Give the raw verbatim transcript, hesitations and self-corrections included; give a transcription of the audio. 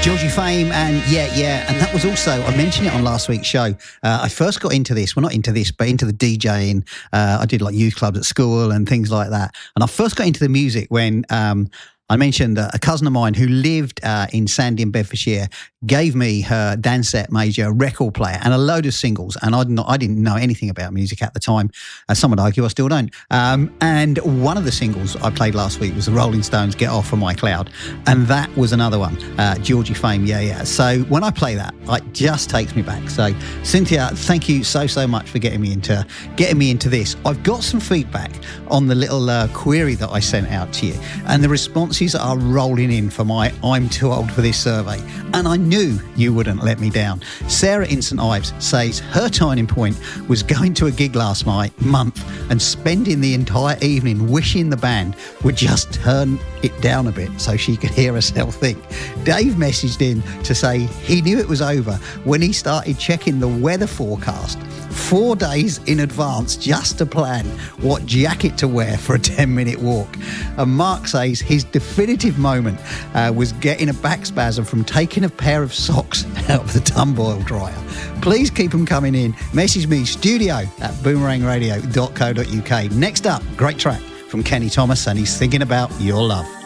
Georgie Fame and Yeah Yeah, and that was also, I mentioned it on last week's show, uh, I first got into this, well not into this, but into the DJing. uh, I did like youth clubs at school and things like that, and I first got into the music when um, I mentioned that a cousin of mine who lived uh, in Sandy in Bedfordshire gave me her Dansette Major record player and a load of singles, and I'd not, I didn't know anything about music at the time. Uh, some would argue I still don't. Um, and one of the singles I played last week was the Rolling Stones' Get Off of My Cloud, and that was another one, uh, Georgie Fame, Yeah Yeah. So when I play that, it just takes me back. So Cynthia, thank you so, so much for getting me into getting me into this. I've got some feedback on the little uh, query that I sent out to you, and the responses are rolling in for my I'm too old for this survey, and I knew you wouldn't let me down. Sarah in St Ives says her turning point was going to a gig last night, month and spending the entire evening wishing the band would just turn it down a bit so she could hear herself think. Dave messaged in to say he knew it was over when he started checking the weather forecast four days in advance just to plan what jacket to wear for a ten minute walk. And Mark says his definitive moment uh, was getting a back spasm from taking a pair of socks out of the tumble dryer. Please keep them coming in. Message me, studio at boomerang radio dot co dot uk. Next up, great track from Kenny Thomas, and he's thinking about your love.